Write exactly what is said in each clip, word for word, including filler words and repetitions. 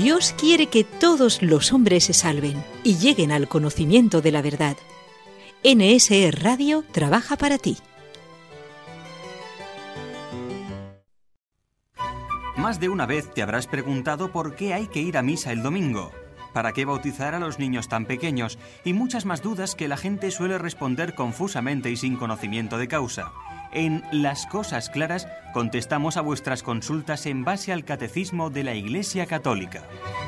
Dios quiere que todos los hombres se salven y lleguen al conocimiento de la verdad. N S E Radio trabaja para ti. Más de una vez te habrás preguntado por qué hay que ir a misa el domingo, para qué bautizar a los niños tan pequeños y muchas más dudas que la gente suele responder confusamente y sin conocimiento de causa. En Las Cosas Claras contestamos a vuestras consultas en base al Catecismo de la Iglesia Católica.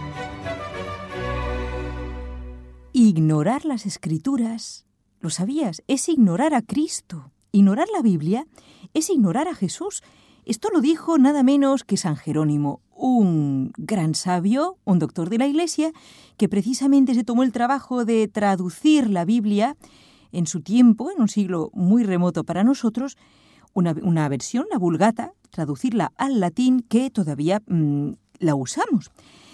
Ignorar las Escrituras, ¿lo sabías? Es ignorar a Cristo. Ignorar la Biblia es ignorar a Jesús. Esto lo dijo nada menos que San Jerónimo, un gran sabio, un doctor de la Iglesia, que precisamente se tomó el trabajo de traducir la Biblia en su tiempo, en un siglo muy remoto para nosotros, una, una versión, la Vulgata, traducirla al latín, que todavía mmm, la usamos.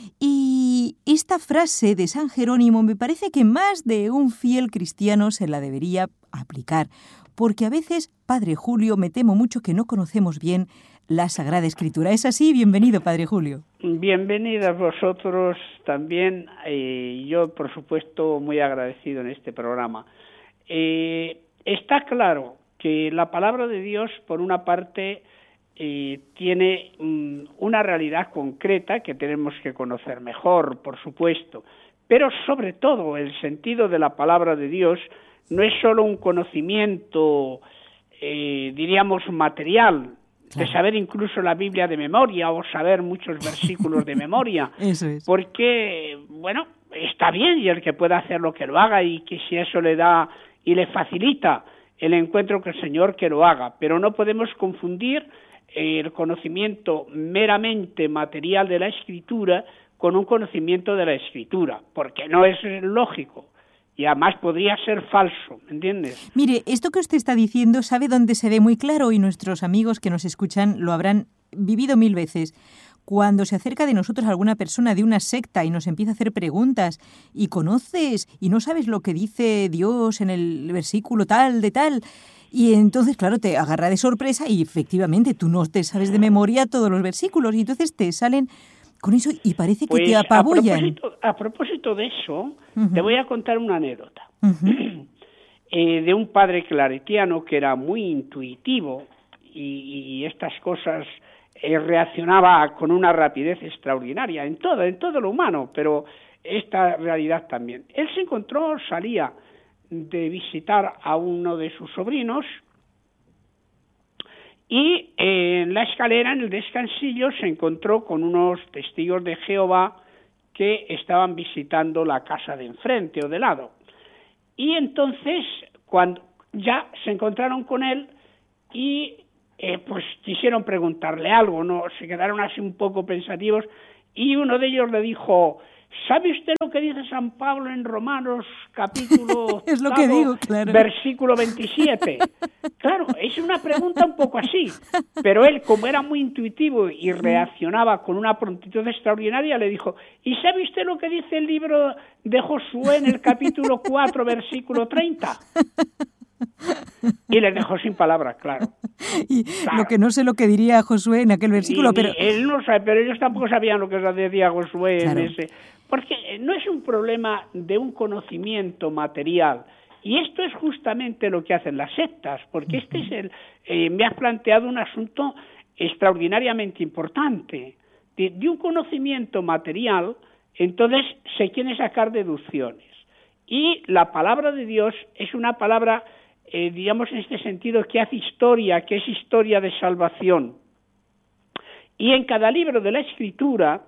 Y esta frase de San Jerónimo me parece que más de un fiel cristiano se la debería aplicar, porque a veces, Padre Julio, me temo mucho que no conocemos bien la Sagrada Escritura. ¿Es así? Bienvenido, Padre Julio. Bienvenidos vosotros también, y eh, yo, por supuesto, muy agradecido en este programa. Eh, está claro que la palabra de Dios, por una parte, eh, tiene um, una realidad concreta que tenemos que conocer mejor, por supuesto, pero sobre todo el sentido de la palabra de Dios no es solo un conocimiento, eh, diríamos, material, de saber incluso la Biblia de memoria o saber muchos versículos de memoria. Eso es. Porque, bueno, está bien y el que pueda hacerlo que lo haga y que si eso le da y le facilita el encuentro con el Señor, que lo haga. Pero no podemos confundir el conocimiento meramente material de la Escritura con un conocimiento de la Escritura, porque no es lógico. Y además podría ser falso, ¿entiendes? Mire, esto que usted está diciendo, ¿sabe dónde se ve muy claro? Y nuestros amigos que nos escuchan lo habrán vivido mil veces. Cuando se acerca de nosotros alguna persona de una secta y nos empieza a hacer preguntas, y conoces y no sabes lo que dice Dios en el versículo tal de tal, y entonces, claro, te agarra de sorpresa y efectivamente tú no te sabes de memoria todos los versículos y entonces te salen con eso y parece que pues te apabullan. A propósito, a propósito de eso, uh-huh. te voy a contar una anécdota uh-huh. eh, de un padre claretiano que era muy intuitivo y, y estas cosas eh, reaccionaba con una rapidez extraordinaria en todo, en todo lo humano, pero esta realidad también. Él se encontró, salía de visitar a uno de sus sobrinos, y eh, en la escalera, en el descansillo, se encontró con unos testigos de Jehová que estaban visitando la casa de enfrente o de lado. Y entonces, cuando ya se encontraron con él y eh, pues quisieron preguntarle algo, ¿no? Se quedaron así un poco pensativos y uno de ellos le dijo: ¿sabe usted lo que dice San Pablo en Romanos capítulo es lo que digo, claro. versículo veintisiete? Claro, es una pregunta un poco así, pero él, como era muy intuitivo y reaccionaba con una prontitud extraordinaria, le dijo: ¿y sabe usted lo que dice el libro de Josué en el capítulo cuatro, versículo treinta? Y les dejó sin palabras, claro. Y claro. Lo que no sé lo que diría Josué en aquel versículo, y, pero... Y él no sabe, pero ellos tampoco sabían lo que decía Josué claro. en ese... Porque no es un problema de un conocimiento material, y esto es justamente lo que hacen las sectas, porque uh-huh. este es el... Eh, me has planteado un asunto extraordinariamente importante. De, de un conocimiento material, entonces se quieren sacar deducciones. Y la palabra de Dios es una palabra... Eh, digamos en este sentido, que hace historia, que es historia de salvación. Y en cada libro de la Escritura,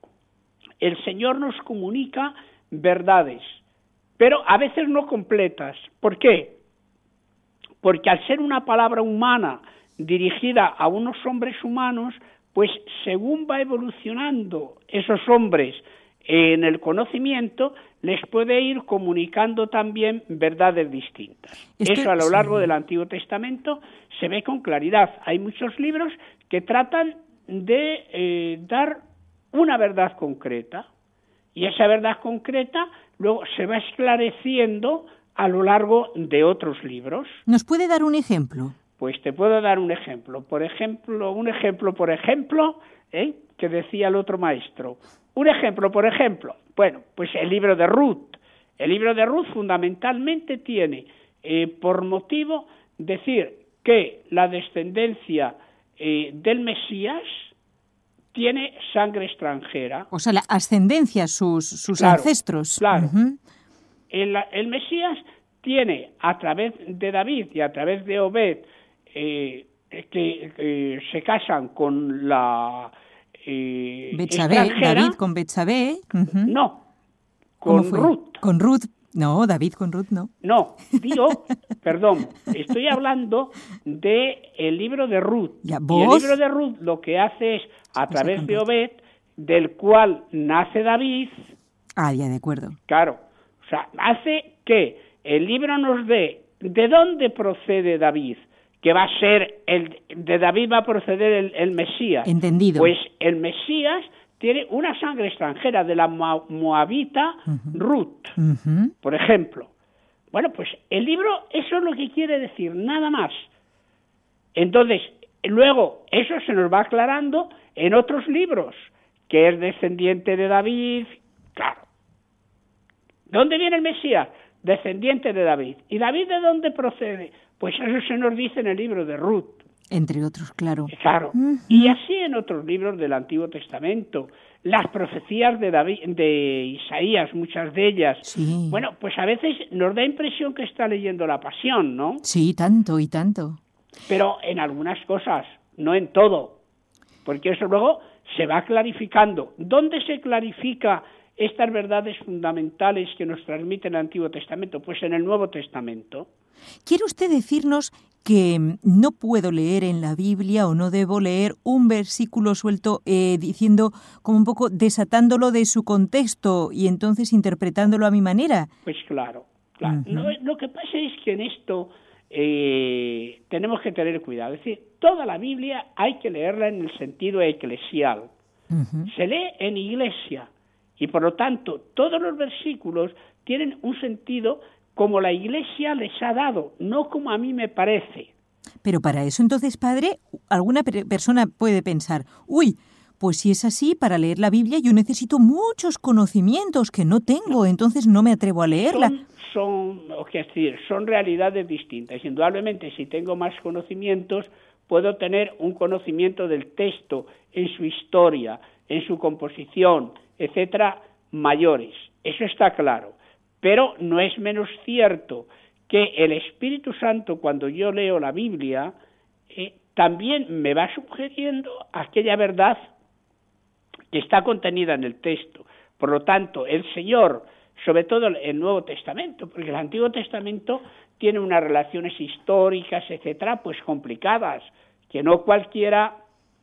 el Señor nos comunica verdades, pero a veces no completas. ¿Por qué? Porque al ser una palabra humana dirigida a unos hombres humanos, pues según va evolucionando esos hombres en el conocimiento, les puede ir comunicando también verdades distintas. Esto, Eso a lo largo sí. del Antiguo Testamento se ve con claridad. Hay muchos libros que tratan de eh, dar una verdad concreta, y esa verdad concreta luego se va esclareciendo a lo largo de otros libros. ¿Nos puede dar un ejemplo? Pues te puedo dar un ejemplo. Por ejemplo, un ejemplo, por ejemplo, ¿eh? que decía el otro maestro. Un ejemplo, por ejemplo, bueno, pues el libro de Ruth. El libro de Ruth fundamentalmente tiene eh, por motivo decir que la descendencia eh, del Mesías tiene sangre extranjera. O sea, la ascendencia, sus, sus claro, ancestros. Claro. Uh-huh. el, el Mesías tiene a través de David y a través de Obed, eh, que eh, se casan con la eh, Betsabé, extranjera. David con Betsabé. Uh-huh. No, con Ruth. Con Ruth. No, David con Ruth no. No, digo, perdón, estoy hablando de el libro de Ruth. Ya, y el libro de Ruth lo que hace es, a través de Obed, del cual nace David. Ah, ya, de acuerdo. Claro, o sea, hace que el libro nos dé de dónde procede David, que va a ser, el de David va a proceder el, el Mesías. Entendido. Pues el Mesías tiene una sangre extranjera de la moabita uh-huh. Ruth, uh-huh. por ejemplo. Bueno, pues el libro, eso es lo que quiere decir, nada más. Entonces, luego, eso se nos va aclarando en otros libros, que es descendiente de David, claro. ¿Dónde viene el Mesías? Descendiente de David. ¿Y David de dónde procede? Pues eso se nos dice en el libro de Ruth. Entre otros, claro. Claro. Uh-huh. Y así en otros libros del Antiguo Testamento. Las profecías de David, de Isaías, muchas de ellas. Sí. Bueno, pues a veces nos da impresión que está leyendo la Pasión, ¿no? Sí, tanto y tanto. Pero en algunas cosas, no en todo. Porque eso luego se va clarificando. ¿Dónde se clarifica estas verdades fundamentales que nos transmite el Antiguo Testamento? Pues en el Nuevo Testamento. ¿Quiere usted decirnos que no puedo leer en la Biblia o no debo leer un versículo suelto eh, diciendo, como un poco desatándolo de su contexto y entonces interpretándolo a mi manera? Pues claro, claro. Uh-huh. No, lo que pasa es que en esto eh, tenemos que tener cuidado. Es decir, toda la Biblia hay que leerla en el sentido eclesial. Uh-huh. Se lee en iglesia y por lo tanto todos los versículos tienen un sentido como la Iglesia les ha dado, no como a mí me parece. Pero para eso entonces, padre, alguna per- persona puede pensar, uy, pues si es así, para leer la Biblia yo necesito muchos conocimientos que no tengo, entonces no me atrevo a leerla. Son, son, o que decir, son realidades distintas. Indudablemente, si tengo más conocimientos, puedo tener un conocimiento del texto en su historia, en su composición, etcétera, mayores. Eso está claro. Pero no es menos cierto que el Espíritu Santo, cuando yo leo la Biblia, eh, también me va sugiriendo aquella verdad que está contenida en el texto. Por lo tanto, el Señor, sobre todo el Nuevo Testamento, porque el Antiguo Testamento tiene unas relaciones históricas, etcétera, pues complicadas, que no cualquiera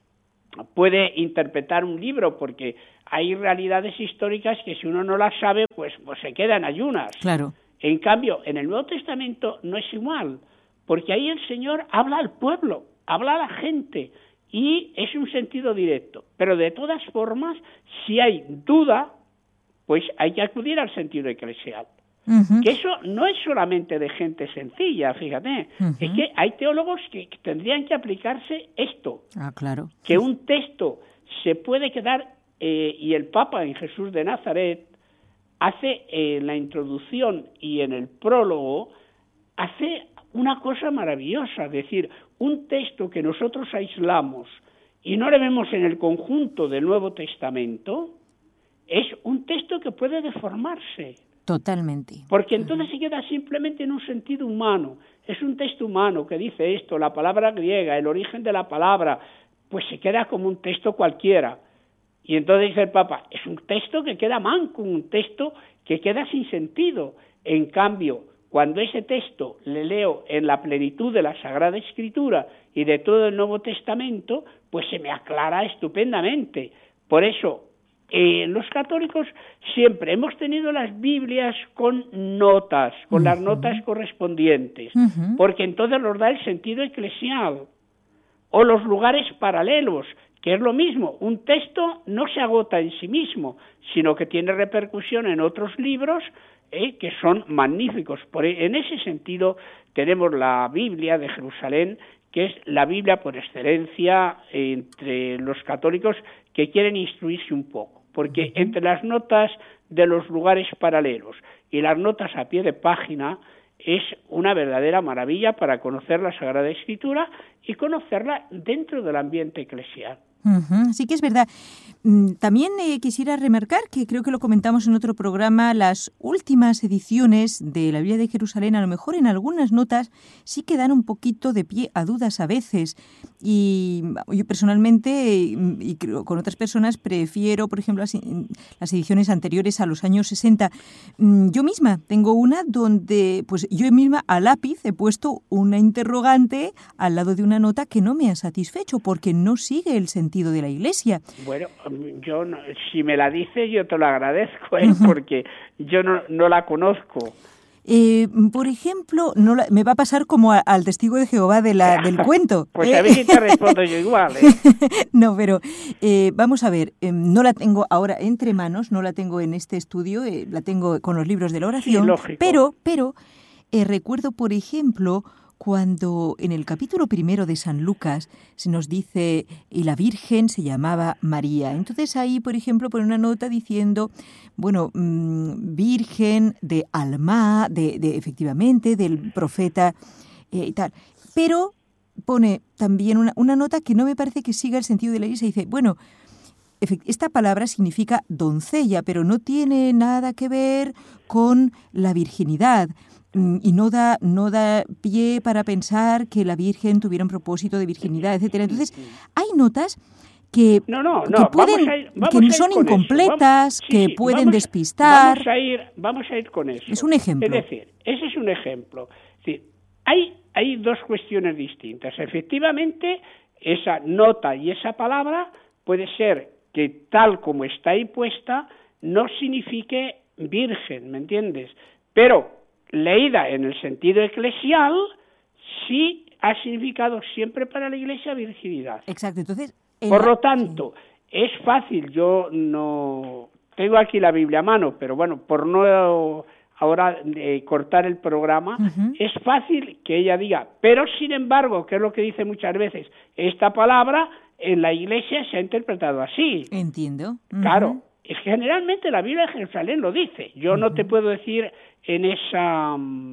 puede interpretar un libro, porque hay realidades históricas que si uno no las sabe, pues, pues se quedan ayunas. Claro. En cambio, en el Nuevo Testamento no es igual, porque ahí el Señor habla al pueblo, habla a la gente, y es un sentido directo. Pero de todas formas, si hay duda, pues hay que acudir al sentido eclesial. Uh-huh. Que eso no es solamente de gente sencilla, fíjate, uh-huh. es que hay teólogos que, que tendrían que aplicarse esto. Ah, claro. Que un texto se puede quedar, eh, y el Papa en Jesús de Nazaret hace en eh, la introducción y en el prólogo, hace una cosa maravillosa, es decir, un texto que nosotros aislamos y no le vemos en el conjunto del Nuevo Testamento, es un texto que puede deformarse. Totalmente. Porque entonces se queda simplemente en un sentido humano. Es un texto humano que dice esto, la palabra griega, el origen de la palabra, pues se queda como un texto cualquiera. Y entonces dice el Papa, es un texto que queda manco, un texto que queda sin sentido. En cambio, cuando ese texto le leo en la plenitud de la Sagrada Escritura y de todo el Nuevo Testamento, pues se me aclara estupendamente. Por eso, Eh, los católicos siempre hemos tenido las Biblias con notas, con uh-huh. las notas correspondientes, uh-huh. porque entonces nos da el sentido eclesial, o los lugares paralelos, que es lo mismo, un texto no se agota en sí mismo, sino que tiene repercusión en otros libros eh, que son magníficos. Por, en ese sentido tenemos la Biblia de Jerusalén, que es la Biblia por excelencia entre los católicos, que quieren instruirse un poco, porque entre las notas de los lugares paralelos y las notas a pie de página es una verdadera maravilla para conocer la Sagrada Escritura y conocerla dentro del ambiente eclesial. Uh-huh. Sí que es verdad. También eh, quisiera remarcar, que creo que lo comentamos en otro programa, las últimas ediciones de la Biblia de Jerusalén, a lo mejor en algunas notas sí que dan un poquito de pie a dudas a veces. Y yo personalmente, y creo con otras personas, prefiero, por ejemplo, las, las ediciones anteriores a los años sesenta. Yo misma tengo una donde, pues yo misma a lápiz he puesto una interrogante al lado de una nota que no me ha satisfecho porque no sigue el sentido de la Iglesia. Bueno, yo no, si me la dices yo te lo agradezco, ¿eh? Porque yo no, no la conozco. Eh, por ejemplo, no la, me va a pasar como a, al testigo de Jehová de la, del cuento. Pues ¿eh? a ver si te respondo yo igual. ¿eh? No, pero eh, vamos a ver, eh, no la tengo ahora entre manos, no la tengo en este estudio, eh, la tengo con los libros de la oración, sí, lógico. pero, pero eh, recuerdo, por ejemplo, cuando en el capítulo primero de San Lucas se nos dice, y la Virgen se llamaba María. Entonces ahí, por ejemplo, pone una nota diciendo, bueno, mmm, Virgen de Alma, de, de efectivamente, del profeta eh, y tal. Pero pone también una, una nota que no me parece que siga el sentido de la Iglesia. Dice, bueno, esta palabra significa doncella, pero no tiene nada que ver con la virginidad. Y no da, no da pie para pensar que la Virgen tuviera un propósito de virginidad, etcétera. Entonces, hay notas que, no, no, que, no, pueden, vamos a ir, vamos que a ir son con incompletas, vamos, sí, que sí, pueden vamos, despistar. Vamos a, ir, vamos a ir con eso. Es un ejemplo. Es decir, ese es un ejemplo. Es decir, hay, hay dos cuestiones distintas. Efectivamente, esa nota y esa palabra puede ser que tal como está ahí puesta no signifique virgen, ¿me entiendes? Pero leída en el sentido eclesial, sí ha significado siempre para la Iglesia virginidad. Exacto, entonces... Por la... lo tanto, sí. Es fácil, yo no... Tengo aquí la Biblia a mano, pero bueno, por no ahora eh, cortar el programa, uh-huh. Es fácil que ella diga, pero sin embargo, que es lo que dice muchas veces, esta palabra en la Iglesia se ha interpretado así. Entiendo. Uh-huh. Claro. Generalmente la Biblia de Jerusalén lo dice. Yo uh-huh. no te puedo decir en esa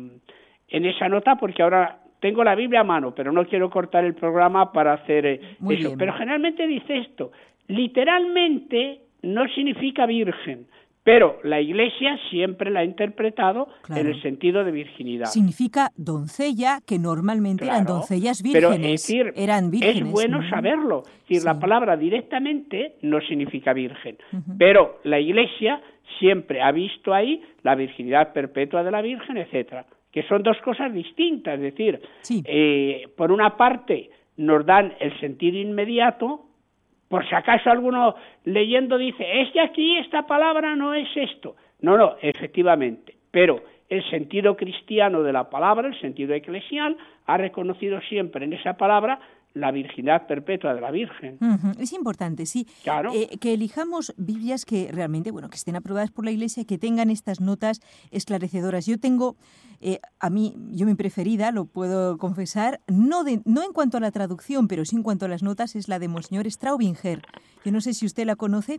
en esa nota porque ahora tengo la Biblia a mano, pero no quiero cortar el programa para hacer eh, eso. Bien. Pero generalmente dice esto. Literalmente no significa virgen, pero la Iglesia siempre la ha interpretado claro. En el sentido de virginidad. Significa doncella, que normalmente claro, eran doncellas vírgenes. Pero es decir, eran vírgenes, es bueno ¿no? saberlo. Es decir, sí. La palabra directamente no significa virgen, uh-huh. pero la Iglesia siempre ha visto ahí la virginidad perpetua de la Virgen, etcétera, que son dos cosas distintas. Es decir, sí. eh, por una parte nos dan el sentido inmediato. Por si acaso alguno leyendo dice, es que aquí esta palabra no es esto. No, no, efectivamente. Pero el sentido cristiano de la palabra, el sentido eclesial, ha reconocido siempre en esa palabra la virginidad perpetua de la Virgen. Uh-huh. Es importante, sí. Claro. Eh, que elijamos Biblias que realmente, bueno, que estén aprobadas por la Iglesia, que tengan estas notas esclarecedoras. Yo tengo, eh, a mí, yo mi preferida, lo puedo confesar, no, de, no en cuanto a la traducción, pero sí en cuanto a las notas, es la de Monseñor Straubinger. Yo no sé si usted la conoce,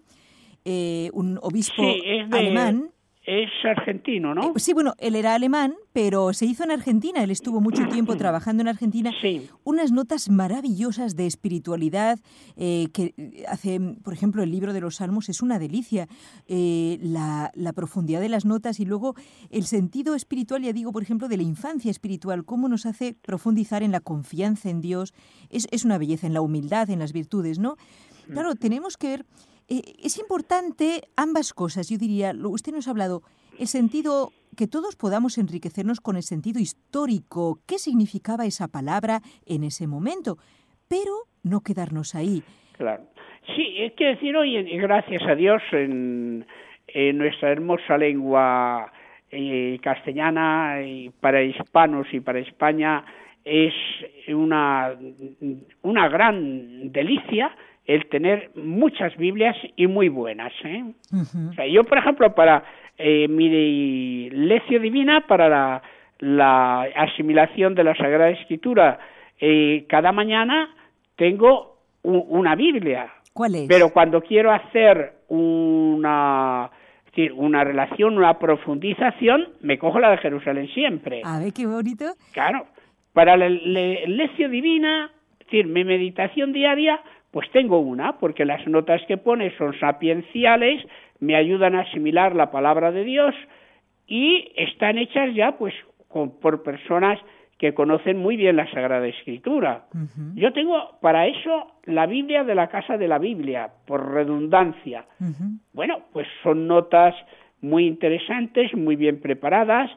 eh, un obispo sí, es de... alemán. Es argentino, ¿no? Eh, sí, bueno, él era alemán, pero se hizo en Argentina. Él estuvo mucho tiempo trabajando en Argentina. Sí. Unas notas maravillosas de espiritualidad eh, que hace, por ejemplo, el libro de los Salmos es una delicia. Eh, la, la profundidad de las notas y luego el sentido espiritual, ya digo, por ejemplo, de la infancia espiritual, cómo nos hace profundizar en la confianza en Dios. Es, es una belleza, en la humildad, en las virtudes, ¿no? Claro, tenemos que ver... Eh, es importante ambas cosas, yo diría, lo, usted nos ha hablado, el sentido, que todos podamos enriquecernos con el sentido histórico, qué significaba esa palabra en ese momento, pero no quedarnos ahí. Claro, sí, es que decir hoy, gracias a Dios, en, en nuestra hermosa lengua eh, castellana, y para hispanos y para España, es una, una gran delicia el tener muchas Biblias y muy buenas, ¿eh? Uh-huh. O sea, yo, por ejemplo, para eh, mi lección divina, para la, la asimilación de la Sagrada Escritura, eh, cada mañana tengo un, una Biblia. ¿Cuál es? Pero cuando quiero hacer una, es decir, una relación, una profundización, me cojo la de Jerusalén siempre. A ver, qué bonito. Claro. Para la le, lección divina, es decir, mi meditación diaria, pues tengo una, porque las notas que pone son sapienciales, me ayudan a asimilar la palabra de Dios y están hechas ya pues con, por personas que conocen muy bien la Sagrada Escritura. Uh-huh. Yo tengo para eso la Biblia de la Casa de la Biblia, por redundancia. Uh-huh. Bueno, pues son notas muy interesantes, muy bien preparadas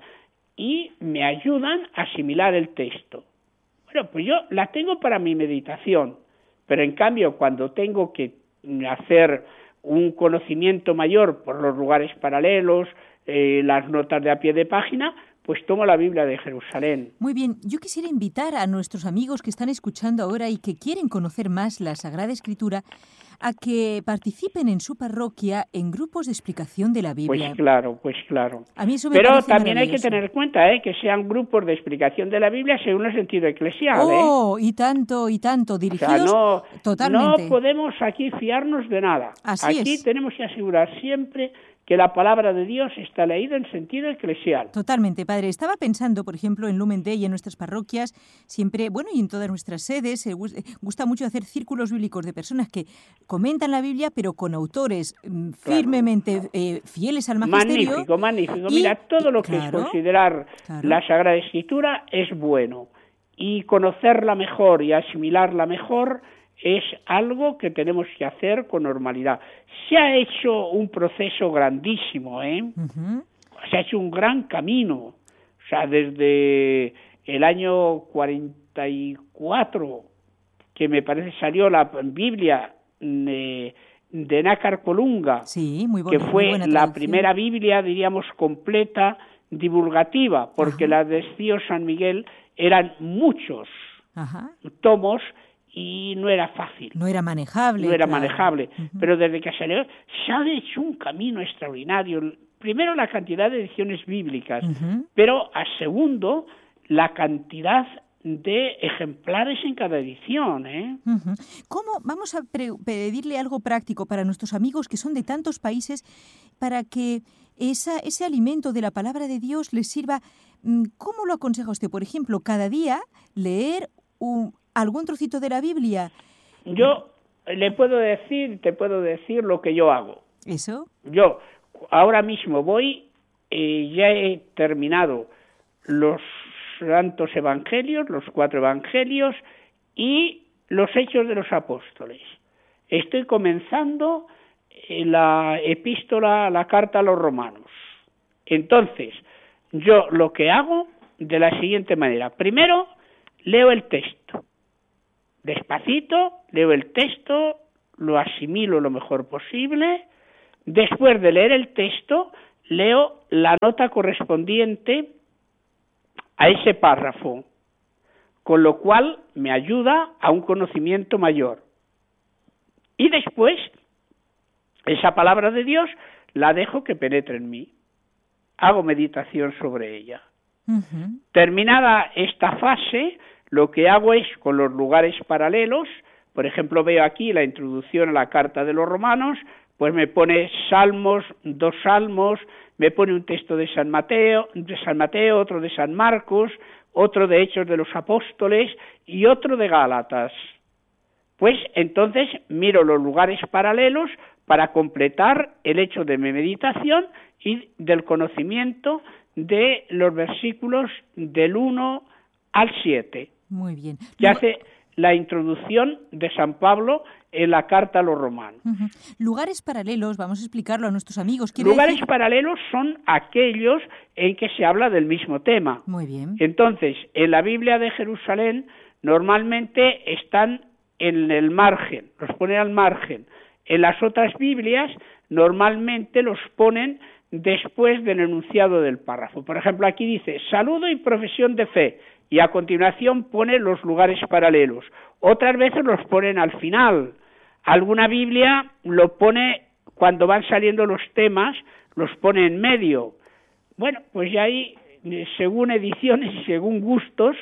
y me ayudan a asimilar el texto. Bueno, pues yo la tengo para mi meditación, pero en cambio cuando tengo que hacer un conocimiento mayor por los lugares paralelos, eh, las notas de a pie de página, pues tomo la Biblia de Jerusalén. Muy bien, yo quisiera invitar a nuestros amigos que están escuchando ahora y que quieren conocer más la Sagrada Escritura a que participen en su parroquia en grupos de explicación de la Biblia. Pues claro, pues claro. A mí eso me Pero parece también hay que maravilloso. tener en cuenta ¿eh? que sean grupos de explicación de la Biblia según el sentido eclesial. ¡Oh! ¿eh? Y tanto, y tanto, dirigidos o sea, no, totalmente. No podemos aquí fiarnos de nada. Así aquí es. tenemos que asegurar siempre que la palabra de Dios está leída en sentido eclesial. Totalmente, padre. Estaba pensando, por ejemplo, en Lumen Day y en nuestras parroquias, siempre, bueno, y en todas nuestras sedes, se gusta mucho hacer círculos bíblicos de personas que comentan la Biblia, pero con autores claro, firmemente claro. Eh, fieles al magisterio. Magnífico, magnífico. Y, Mira, todo lo que claro, es considerar claro. la Sagrada Escritura es bueno. Y conocerla mejor y asimilarla mejor es algo que tenemos que hacer con normalidad. Se ha hecho un proceso grandísimo, ¿eh? Uh-huh. Se ha hecho un gran camino. O sea, desde el año cuarenta y cuatro, que me parece salió la Biblia de, de Nácar Colunga, sí, muy buena, que fue muy buena la primera Biblia, diríamos, completa, divulgativa, porque uh-huh. las de Cío San Miguel eran muchos uh-huh. tomos, y no era fácil. No era manejable. No era claro. manejable. Uh-huh. Pero desde que salió, se ha hecho un camino extraordinario. Primero, la cantidad de ediciones bíblicas, uh-huh. pero a segundo, la cantidad de ejemplares en cada edición. ¿eh? Uh-huh. ¿Cómo vamos a pre- pedirle algo práctico para nuestros amigos que son de tantos países para que esa, ese alimento de la palabra de Dios les sirva? ¿Cómo lo aconseja usted? Por ejemplo, cada día leer un ¿algún trocito de la Biblia? Yo le puedo decir, te puedo decir lo que yo hago. ¿Eso? Yo ahora mismo voy, eh, ya he terminado los santos evangelios, los cuatro evangelios y los hechos de los apóstoles. Estoy comenzando la epístola, la carta a los romanos. Entonces, yo lo que hago de la siguiente manera. Primero, leo el texto. Despacito, leo el texto, lo asimilo lo mejor posible. Después de leer el texto, leo la nota correspondiente a ese párrafo, con lo cual me ayuda a un conocimiento mayor. Y después, esa palabra de Dios la dejo que penetre en mí. Hago meditación sobre ella. Uh-huh. Terminada esta fase, lo que hago es, con los lugares paralelos, por ejemplo, veo aquí la introducción a la carta de los romanos, pues me pone salmos, dos salmos, me pone un texto de San Mateo, de San Mateo, otro de San Marcos, otro de Hechos de los Apóstoles y otro de Gálatas. Pues entonces miro los lugares paralelos para completar el hecho de mi meditación y del conocimiento de los versículos del uno al siete. Muy bien. Que hace la introducción de San Pablo en la carta a los romanos. Uh-huh. Lugares paralelos, vamos a explicarlo a nuestros amigos. Lugares decir... paralelos son aquellos en que se habla del mismo tema. Muy bien. Entonces, en la Biblia de Jerusalén normalmente están en el margen, los ponen al margen. En las otras Biblias normalmente los ponen después del enunciado del párrafo. Por ejemplo, aquí dice, saludo y profesión de fe, y a continuación pone los lugares paralelos. Otras veces los ponen al final. Alguna Biblia lo pone, cuando van saliendo los temas, los pone en medio. Bueno, pues ya ahí, según ediciones y según gustos,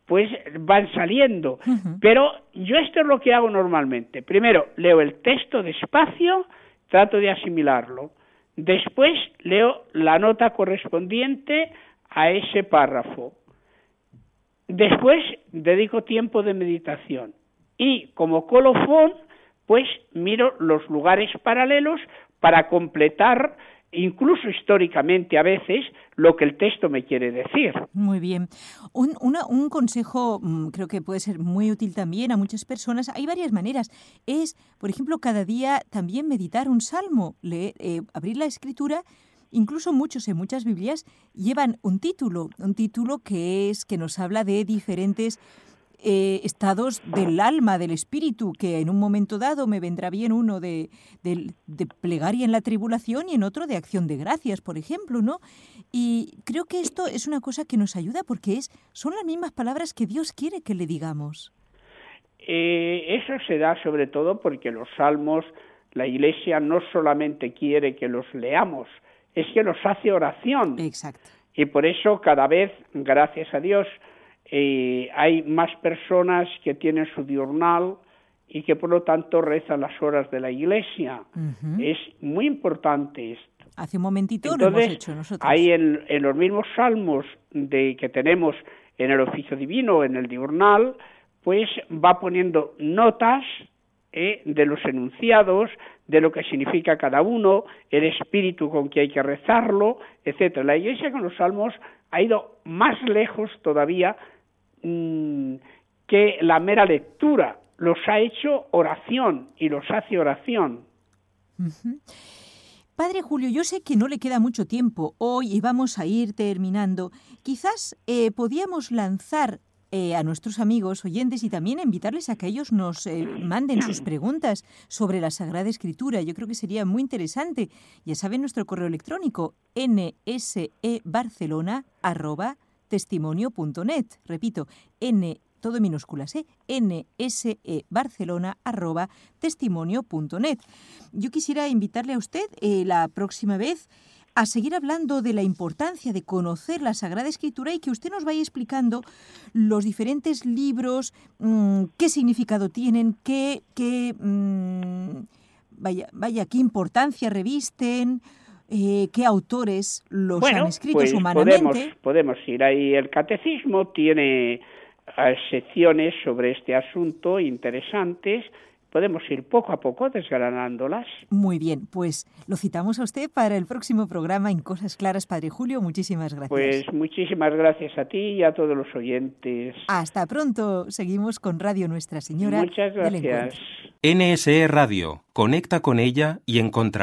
pues van saliendo. Uh-huh. Pero yo esto es lo que hago normalmente. Primero, leo el texto despacio, trato de asimilarlo. Después, leo la nota correspondiente a ese párrafo. Después, dedico tiempo de meditación. Y como colofón, pues miro los lugares paralelos para completar, incluso históricamente a veces, lo que el texto me quiere decir. Muy bien. Un, una, un consejo mmm, creo que puede ser muy útil también a muchas personas. Hay varias maneras. Es, por ejemplo, cada día también meditar un salmo, leer, eh, abrir la escritura. Incluso muchos en muchas Biblias llevan un título, un título que es que nos habla de diferentes Eh, estados del alma, del espíritu, que en un momento dado me vendrá bien uno de, de, de plegaria en la tribulación y en otro de acción de gracias, por ejemplo, ¿no? Y creo que esto es una cosa que nos ayuda porque es son las mismas palabras que Dios quiere que le digamos. Eh, eso se da sobre todo porque los salmos, la Iglesia no solamente quiere que los leamos, es que los hace oración. Exacto. Y por eso cada vez, gracias a Dios, Eh, hay más personas que tienen su diurnal y que por lo tanto rezan las horas de la Iglesia. Uh-huh. Es muy importante esto. Hace un momentito Entonces, lo hemos hecho nosotros. Hay en, en los mismos salmos de que tenemos en el oficio divino, en el diurnal, pues va poniendo notas eh, de los enunciados, de lo que significa cada uno, el espíritu con que hay que rezarlo, etcétera. La Iglesia con los salmos ha ido más lejos todavía que la mera lectura, los ha hecho oración y los hace oración. Uh-huh. Padre Julio, yo sé que no le queda mucho tiempo hoy y vamos a ir terminando. Quizás eh, podíamos lanzar eh, a nuestros amigos oyentes y también invitarles a que ellos nos eh, manden sus preguntas sobre la Sagrada Escritura. Yo creo que sería muy interesante. Ya saben, nuestro correo electrónico nsebarcelona arroba testimonio punto net. Repito, n todo en minúsculas, ¿eh? nsebarcelona arroba testimonio punto net. Yo quisiera invitarle a usted eh, la próxima vez a seguir hablando de la importancia de conocer la Sagrada Escritura y que usted nos vaya explicando los diferentes libros, mmm, qué significado tienen, qué, qué mmm, vaya, vaya, qué importancia revisten. Eh, ¿Qué autores los bueno, han escrito pues humanamente? Podemos, podemos ir ahí. El catecismo tiene uh, secciones sobre este asunto interesantes. Podemos ir poco a poco desgranándolas. Muy bien, pues lo citamos a usted para el próximo programa en Cosas Claras, Padre Julio. Muchísimas gracias. Pues muchísimas gracias a ti y a todos los oyentes. Hasta pronto. Seguimos con Radio Nuestra Señora. Muchas gracias. N S E Radio. Conecta con ella y encontrará